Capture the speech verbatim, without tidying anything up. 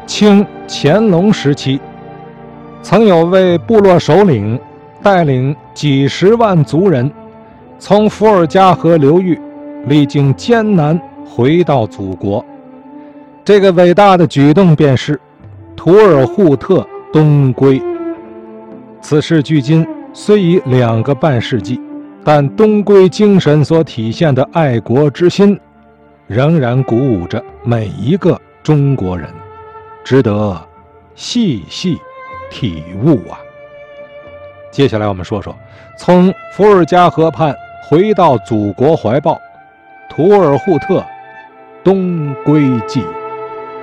清乾隆时期，曾有位部落首领带领几十万族人从伏尔加河流域历经艰难回到祖国。这个伟大的举动便是图尔扈特东归。此事距今虽已两个半世纪，但东归精神所体现的爱国之心仍然鼓舞着每一个中国人，值得细细体悟啊。接下来我们说说从伏尔加河畔回到祖国怀抱，图尔扈特东归记。